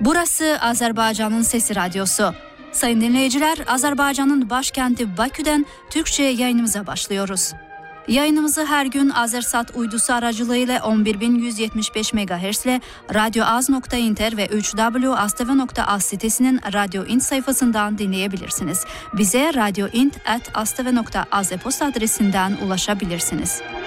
Burası Azerbaycan'ın Sesi Radyosu. Sayın dinleyiciler, Azerbaycan'ın başkenti Bakü'den Türkçe yayınımıza başlıyoruz. Yayınımızı her gün Azersat uydusu aracılığıyla 11175 MHz ile radyoaz.inter ve 3w.astv.az sitesinin Radyo Int sayfasından dinleyebilirsiniz. Bize radioint@astv.az e-posta adresinden ulaşabilirsiniz.